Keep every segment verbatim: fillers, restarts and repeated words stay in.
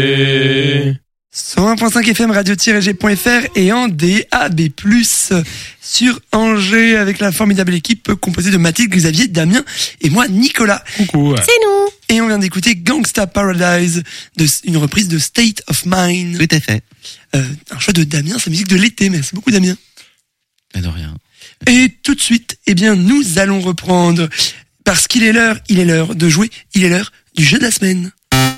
cent un virgule cinq F M radio-g point f r et en D A B plus, sur Angers, avec la formidable équipe composée de Mathilde, Xavier, Damien et moi, Nicolas. Coucou. C'est nous. Et on vient d'écouter Gangsta Paradise, de, une reprise de State of Mind. Tout à fait. Euh, un choix de Damien, sa musique de l'été. Merci beaucoup, Damien. Mais de rien. Et tout de suite, eh bien, nous allons reprendre, parce qu'il est l'heure, il est l'heure de jouer, il est l'heure du jeu de la semaine.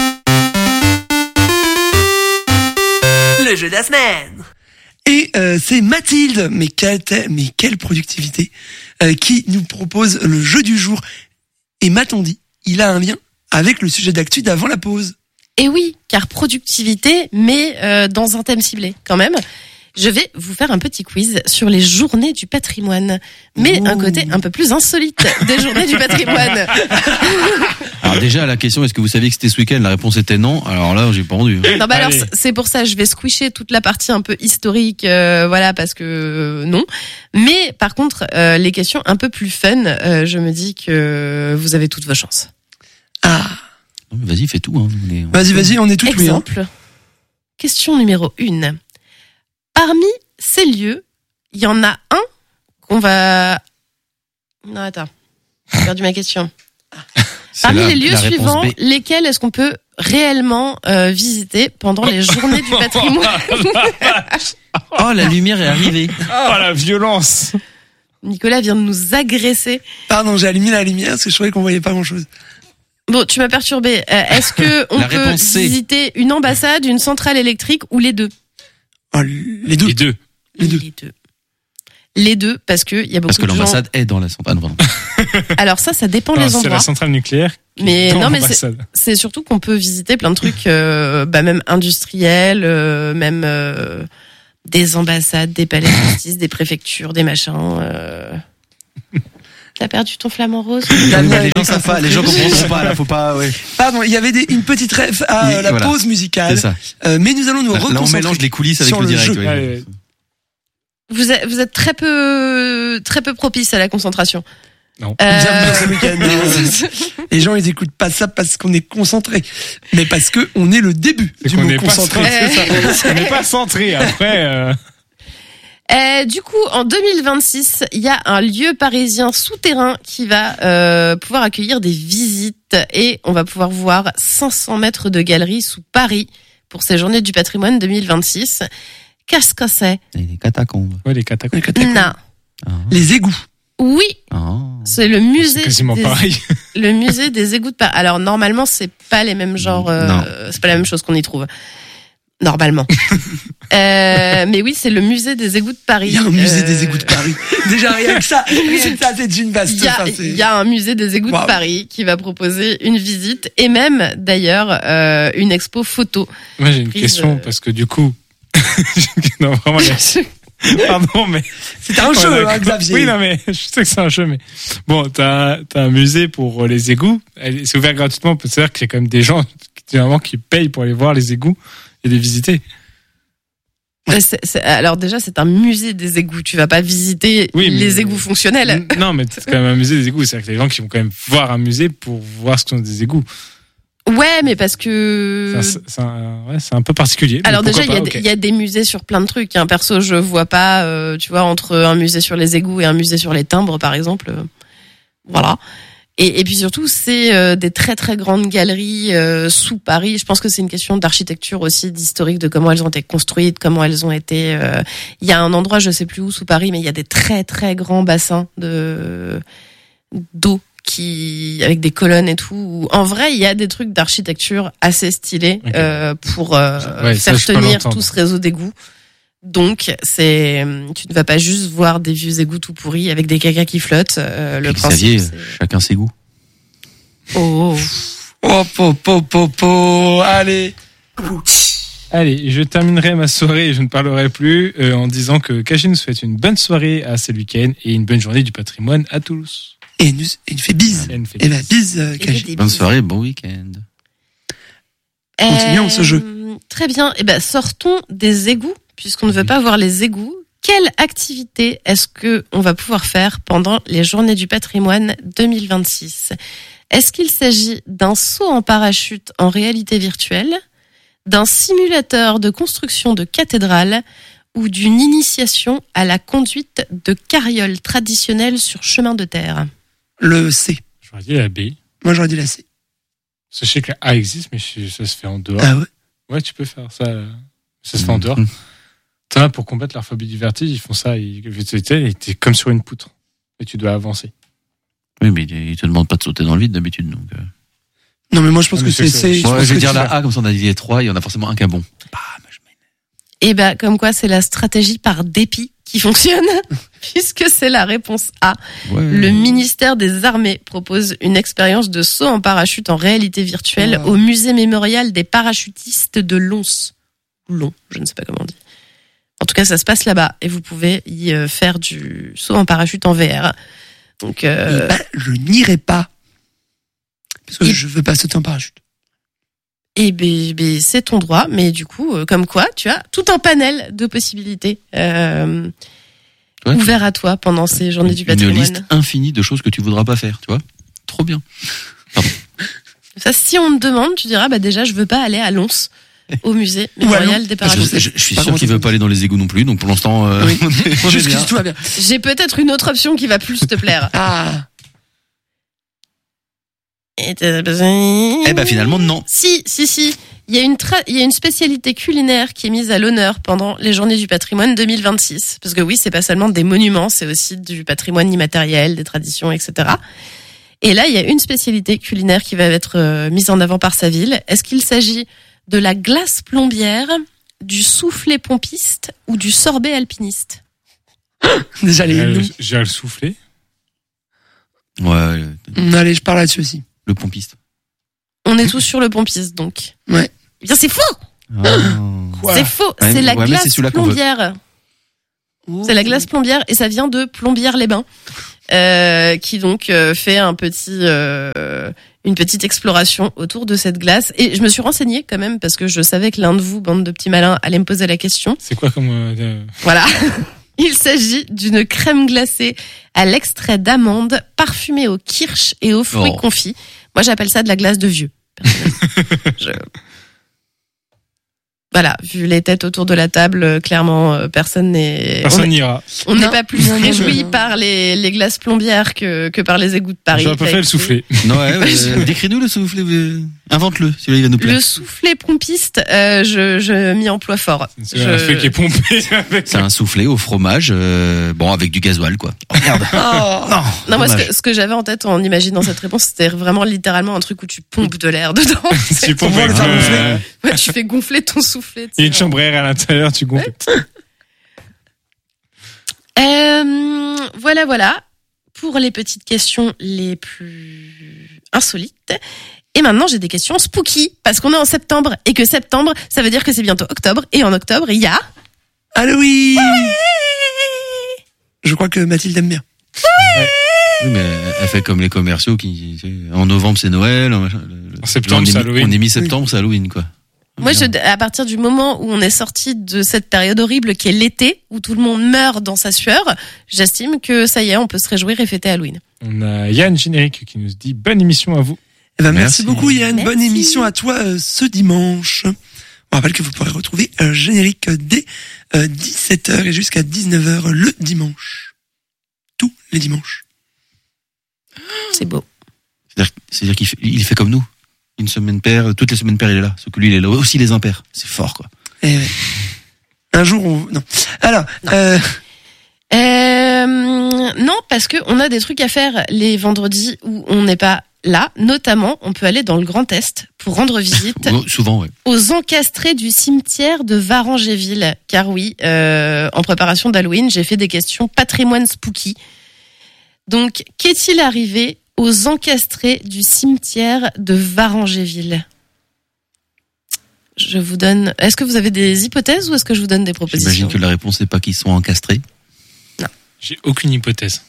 Le jeu de la semaine. Et euh, c'est Mathilde, mais quelle, mais quelle productivité, euh, qui nous propose le jeu du jour. Et m'a-t-on dit, il a un lien avec le sujet d'actu d'avant la pause. Et oui, car productivité, mais euh, dans un thème ciblé quand même. Je vais vous faire un petit quiz sur les journées du patrimoine, mais Ouh. un côté un peu plus insolite des journées du patrimoine. Alors déjà, la question, est-ce que vous saviez que c'était ce week-end? La réponse était non. Alors là, j'ai pas rendu. Non, bah alors Allez. c'est pour ça je vais squisher toute la partie un peu historique, euh, voilà, parce que euh, non. Mais par contre, euh, les questions un peu plus fun, euh, je me dis que vous avez toutes vos chances. Ah, Non, mais vas-y, fais tout. Hein. On est- vas-y, vas-y, on est tout oui. Hein. Exemple. Question numéro une. Parmi ces lieux, il y en a un qu'on va... Non, attends. J'ai perdu ma question. C'est Parmi la- les lieux la réponse suivants, B. lesquels est-ce qu'on peut réellement euh, visiter pendant les journées du patrimoine? Oh, la lumière est arrivée. Oh, la violence. Nicolas vient de nous agresser. Pardon, j'ai allumé la lumière parce que je croyais qu'on voyait pas grand-chose. Bon, tu m'as perturbé. Euh, est-ce que on La peut réponse C. visiter une ambassade, une centrale électrique ou les deux? Oh, les deux. Les deux. Les deux. Les deux. Les deux, parce que il y a beaucoup Parce que de gens. l'ambassade est dans la centrale. Ah, non, pardon. Alors ça, ça dépend Non, les c'est endroits. la centrale nucléaire. Mais dans non, mais c'est, l'ambassade. c'est surtout qu'on peut visiter plein de trucs, euh, bah même industriels, euh, même euh, des ambassades, des palais de justice, des préfectures, des machins. Euh... T'as perdu ton flamant rose? Damien, les gens savent pas, les gens comprennent pas. Là, faut pas. Ouais. Pardon, il y avait des, une petite rêve à Oui, euh, la voilà. pause musicale. C'est ça. Euh, mais nous allons nous Là, on reconcentrer. mélange les coulisses avec sur le le direct. jeu. ouais. Allez. Vous êtes, vous êtes très peu, très peu propice à la concentration. Non. Euh, Bienvenue dans ce week-end. Les gens, ils écoutent pas ça parce qu'on est concentré, mais parce que on est le début C'est du qu'on mot n'est pas concentré. centré. On n'est pas centré. Après, euh, Euh, du coup, en deux mille vingt-six, il y a un lieu parisien souterrain qui va euh, pouvoir accueillir des visites et on va pouvoir voir cinq cents mètres de galeries sous Paris pour ces journées du patrimoine deux mille vingt-six. Qu'est-ce que c'est? Et les catacombes. ouais, les catacombes. Les catacombes. Non. Ah. Les égouts. Oui, Ah. c'est le musée. C'est quasiment des, pareil. Le musée des égouts de Paris. Alors normalement, c'est pas les mêmes genres. Euh, Non. c'est pas la même chose qu'on y trouve. Normalement. euh, mais oui, c'est le musée des égouts de Paris. Il y a un musée Euh, des égouts de Paris. Déjà rien que ça, rien que ça, c'est une vaste. Il y, a, enfin, c'est- il y a un musée des égouts Wow. de Paris qui va proposer une visite et même d'ailleurs euh, une expo photo. Moi, j'ai une Prise, question euh, parce que du coup, non vraiment, il y a- pardon, mais C'est un Ouais, jeu, d'accord. hein, Xavier. Oui, non, mais je sais que c'est un jeu, mais bon, t'as t'as un musée pour les égouts. Elle- C'est ouvert gratuitement. On peut se dire qu'il y a quand même des gens généralement qui payent pour aller voir les égouts et les visiter. Euh, c'est- c'est- alors déjà, c'est un musée des égouts. Tu vas pas visiter Oui, mais- les égouts fonctionnels. N- Non, mais c'est quand même un musée des égouts. C'est-à-dire que les gens qui vont quand même voir un musée pour voir ce que sont des égouts. Ouais, mais parce que. C'est un, c'est un- ouais, c'est un peu particulier. mais Alors déjà, il pourquoi y, a pas, des- ok. il y a des musées sur plein de trucs. Hein. Perso, je vois pas, euh, tu vois, entre un musée sur les égouts et un musée sur les timbres, par exemple. euh, voilà. Et, et puis surtout, c'est euh, des très très grandes galeries euh, sous Paris. Je pense que c'est une question d'architecture aussi, d'historique, de comment elles ont été construites, comment elles ont été. euh, Il y a un endroit, je sais plus où, sous Paris, mais il y a des très très grands bassins de d'eau qui avec des colonnes et tout. Où, en vrai, il y a des trucs d'architecture assez stylés Ok. euh, pour euh, Ouais, ça, faire je peux tenir l'entendre. tout ce réseau d'égouts. Donc, c'est, tu ne vas pas juste voir des vieux égouts tout pourris avec des cacas qui flottent. Euh, le Puis Xavier, principe, c'est... chacun ses goûts. Oh, Oh, po, po, po, po. Allez. Allez, je terminerai ma soirée et je ne parlerai plus euh, en disant que Caché nous souhaite une bonne soirée à ce week-end et une bonne journée du patrimoine à Toulouse. Et il nous, il nous fait bise. Elle nous fait Et bah, bise. bise, euh, et Kaji. des Bonne bises. soirée, bon week-end. Continuons ce jeu. Très bien. Eh ben, sortons des égouts, puisqu'on ne veut pas voir les égouts. Quelle activité est-ce que on va pouvoir faire pendant les Journées du patrimoine deux mille vingt-six? Est-ce qu'il s'agit d'un saut en parachute en réalité virtuelle, d'un simulateur de construction de cathédrale ou d'une initiation à la conduite de carrioles traditionnelles sur chemin de terre? Le C. J'aurais dit la B. Moi, j'aurais dit la C. Sachez que la A existe, mais ça se fait en dehors. Ah ouais. Ouais, tu peux faire ça. Ça se fait en dehors. Mmh. T'en as pour combattre leur phobie du vertige, ils font ça. Ils, t'es comme sur une poutre. Et tu dois avancer. Oui, mais ils te demandent pas de sauter dans le vide d'habitude. Donc, euh... Non, mais moi, je pense Ah, que mais c'est c'est- C. c'est- Bon, pense je vais que dire tu la vas- A, comme ça on a dit les trois, il y en a forcément un qui est bon. Eh ben, comme quoi c'est la stratégie par dépit qui fonctionne, puisque c'est la réponse A. Ouais. Le ministère des Armées propose une expérience de saut en parachute en réalité virtuelle Oh. au musée mémorial des parachutistes de Lons. Long, je ne sais pas comment on dit. En tout cas, ça se passe là-bas et vous pouvez y euh, faire du saut en parachute en V R. Donc, euh, Eh ben, je n'irai pas. Parce que Il- je veux pas sauter en parachute. et ben, ben, c'est ton droit, mais du coup, euh, comme quoi, tu as tout un panel de possibilités euh, Ouais. ouvert à toi pendant ces journées du Une patrimoine. liste infinie de choses que tu voudras pas faire, tu vois. Trop bien. Ça, si on te demande, tu diras, bah déjà, je veux pas aller à Lons, au musée mémorial des Parce que parachutistes. je, je suis Pas sûr comment qu'il ça veut se pas aller dans les égouts non plus, donc pour l'instant, euh, Oui. on est, on est Jusqu'ici, bien. tout va bien. J'ai peut-être une autre option qui va plus te plaire. Ah. Et t'as- Eh ben finalement non. Si, si, si. Il y a une tra- il y a une spécialité culinaire qui est mise à l'honneur pendant les Journées du patrimoine deux mille vingt-six. Parce que oui, c'est pas seulement des monuments, c'est aussi du patrimoine immatériel, des traditions, et cetera. Et là, il y a une spécialité culinaire qui va être euh, mise en avant par sa ville. Est-ce qu'il s'agit de la glace plombière, du soufflé pompiste ou du sorbet alpiniste? Déjà, les J'ai noms. j'ai le soufflé. Ouais, Hum, Allez, je parle là-dessus aussi. le pompiste. On est tous sur le pompiste, donc. Ouais. Eh bien, c'est faux! Quoi C'est faux! Ouais, c'est la ouais, mais glace c'est celui-là qu'on veut. plombière. C'est la glace plombière et ça vient de Plombières-les-Bains, euh, qui donc euh, fait un petit, euh, une petite exploration autour de cette glace. Et je me suis renseignée quand même parce que je savais que l'un de vous, bande de petits malins, allait me poser la question. C'est quoi comme. euh, Voilà. Il s'agit d'une crème glacée à l'extrait d'amande, parfumée au kirsch et aux fruits Oh. confits. Moi, j'appelle ça de la glace de vieux. personnellement. Je- Voilà, vu les têtes autour de la table, euh, clairement, euh, personne n'est. Personne on est- n'ira. On n'est Non. pas plus Non, non, réjoui non, non. par les, les glaces plombières que, que par les égouts de Paris. J'aurais préféré le Bah, souffler. Non, ouais, ouais, décris-nous le soufflé. euh, Invente-le, celui-là il va nous plaire. Le soufflé pompiste, euh, je, je m'y emploie fort. C'est Je- un feu qui est pompé. avec- C'est un soufflé au fromage, euh, bon avec du gasoil quoi. Oh, merde. Oh. Non. Non, moi, ce dommage. que, ce que j'avais en tête en imaginant cette réponse, c'était vraiment littéralement un truc où tu pompes de l'air dedans. Tu pompes pouvoir le avec, faire gonfler. euh, Ouais, tu fais gonfler ton soufflet. tu Il y a une sais. chambre à air à l'intérieur, tu gonfles. Euh, voilà, voilà. Pour les petites questions les plus insolites. Et maintenant, j'ai des questions spooky, parce qu'on est en septembre, et que septembre, ça veut dire que c'est bientôt octobre, et en octobre, il y a... Halloween. Je crois que Mathilde aime bien. Oui, mais elle fait comme les commerciaux qui, tu sais, en novembre c'est Noël, en, machin, le- En septembre, on est c'est mi- Halloween. On est mi-septembre, c'est Halloween quoi. Moi, je, à partir du moment où on est sorti de cette période horrible qui est l'été, où tout le monde meurt dans sa sueur, j'estime que ça y est, on peut se réjouir et fêter Halloween. On a Yann Générique qui nous dit bonne émission à vous. Eh ben, merci. Merci. beaucoup Yann, Merci. bonne émission à toi euh, ce dimanche. On rappelle que vous pourrez retrouver un générique dès euh, dix-sept heures et jusqu'à dix-neuf heures le dimanche. Tous les dimanches. C'est beau. C'est-à-dire, c'est-à-dire qu'il fait, il fait comme nous. Une semaine paire, toutes les semaines paires il est là. Sauf que lui il est là aussi les impairs. C'est fort quoi. Eh ouais. Un jour on... Non. Alors, Non. Euh, Euh, non, parce que on a des trucs à faire les vendredis où on n'est pas là. Notamment, on peut aller dans le Grand Est pour rendre visite Oh, souvent ouais. aux encastrés du cimetière de Varangéville. Car oui, euh, en préparation d'Halloween, j'ai fait des questions patrimoine spooky. Donc, qu'est-il arrivé aux encastrés du cimetière de Varangéville? Je vous donne... Est-ce que vous avez des hypothèses ou est-ce que je vous donne des propositions? J'imagine que la réponse n'est pas qu'ils sont encastrés. J'ai aucune hypothèse.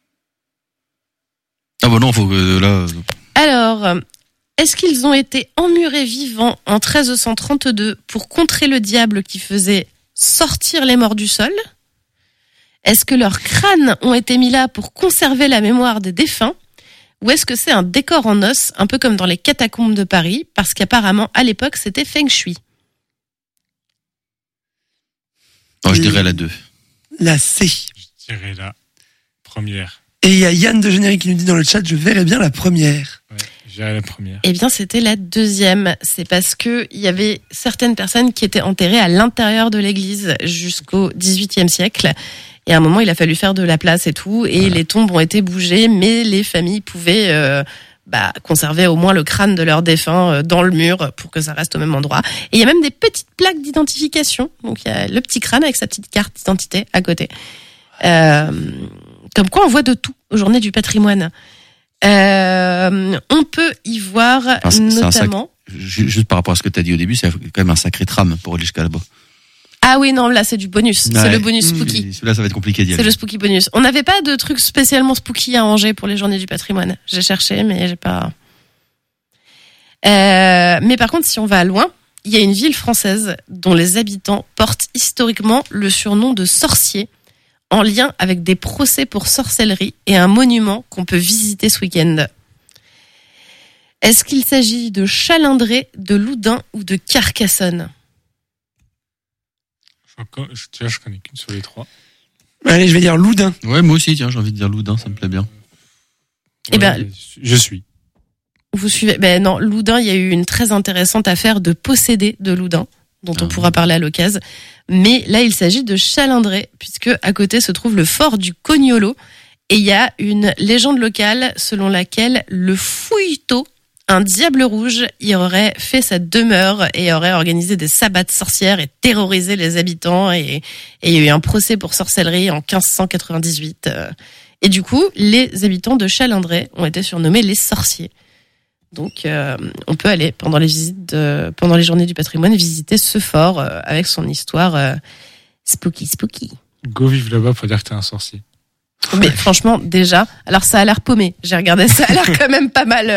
Ah bah non, faut que là. Alors, est-ce qu'ils ont été emmurés vivants en treize cent trente-deux pour contrer le diable qui faisait sortir les morts du sol? Est-ce que leurs crânes ont été mis là pour conserver la mémoire des défunts? Ou est-ce que c'est un décor en os, un peu comme dans les catacombes de Paris, parce qu'apparemment, à l'époque, c'était feng shui? Oh, je dirais la deux. La C. Je dirais la première. Et il y a Yann de Générique qui nous dit dans le chat, je verrais bien la première. Ouais, je dirais la première. Eh bien, c'était la deuxième. C'est parce que il y avait certaines personnes qui étaient enterrées à l'intérieur de l'église jusqu'au dix-huitième siècle. Et à un moment, il a fallu faire de la place et tout. Et Voilà. les tombes ont été bougées, mais les familles pouvaient euh, bah, conserver au moins le crâne de leurs défunts euh, dans le mur pour que ça reste au même endroit. Et il y a même des petites plaques d'identification. Donc, il y a le petit crâne avec sa petite carte d'identité à côté. Euh, comme quoi, on voit de tout aux Journées du patrimoine. Euh, on peut y voir Enfin, c'est- c'est un sac- notamment... Ju- Juste par rapport à ce que tu as dit au début, c'est quand même un sacré tram pour aller jusqu'à là-bas. Ah oui, non, là, c'est du bonus. C'est Ouais. le bonus Mmh. spooky. Celui-là, ça va être compliqué d'y C'est aller. le spooky bonus. On n'avait pas de trucs spécialement spooky à Angers pour les Journées du patrimoine. J'ai cherché, mais j'ai pas... Euh, mais par contre, si on va loin, il y a une ville française dont les habitants portent historiquement le surnom de sorcier, en lien avec des procès pour sorcellerie et un monument qu'on peut visiter ce week-end. Est-ce qu'il s'agit de Chalindré, de Loudun ou de Carcassonne? Je, co- je, tu vois, je connais qu'une sur les trois. Allez, je vais dire Loudun. Ouais, moi aussi, tiens, j'ai envie de dire Loudun, ça me plaît bien. Eh ben, Ouais, je suis. Vous suivez? Ben non, Loudun, il y a eu une très intéressante affaire de possédé de Loudun, dont on Ah. pourra parler à l'occasion. Mais là, il s'agit de Chalindré, puisque à côté se trouve le fort du Cognolo. Et il y a une légende locale selon laquelle le Fouilletot, un diable rouge, y aurait fait sa demeure et aurait organisé des sabbats de sorcières et terrorisé les habitants. Et, et il y a eu un procès pour sorcellerie en quinze cent quatre-vingt-dix-huit. euh. Et du coup, les habitants de Chalindré ont été surnommés les sorciers. Donc, euh, on peut aller pendant les visites, de, pendant les journées du patrimoine, visiter ce fort euh, avec son histoire euh, spooky, spooky. Go vivre là-bas pour dire que t'es un sorcier. Mais franchement, déjà, alors ça a l'air paumé. J'ai regardé, ça a l'air quand même pas mal.